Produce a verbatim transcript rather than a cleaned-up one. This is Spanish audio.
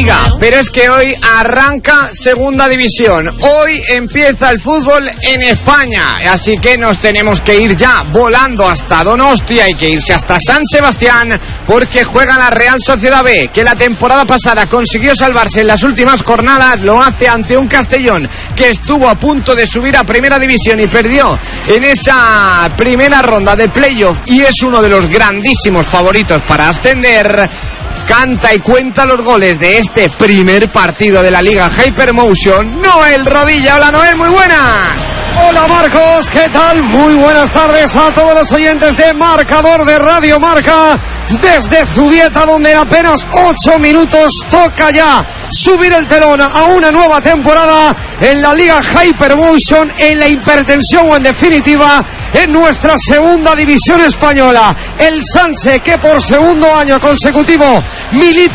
Liga, pero es que hoy arranca Segunda División. Hoy empieza el fútbol en España, así que nos tenemos que ir ya volando hasta Donostia. Hay que irse hasta San Sebastián porque juega la Real Sociedad B, que la temporada pasada consiguió salvarse en las últimas jornadas. Lo hace ante un Castellón que estuvo a punto de subir a Primera División y perdió en esa primera ronda de playoff y es uno de los grandísimos favoritos para ascender. Canta y cuenta los goles de este primer partido de la Liga Hypermotion Noel Rodilla. Hola Noel, muy buenas. Hola Marcos, ¿qué tal? Muy buenas tardes a todos los oyentes de Marcador de Radio Marca desde Zubieta, donde en apenas ocho minutos toca ya subir el telón a una nueva temporada en la Liga Hypermotion, en la hipertensión o en definitiva en nuestra segunda división española. El Sanse, que por segundo año consecutivo milita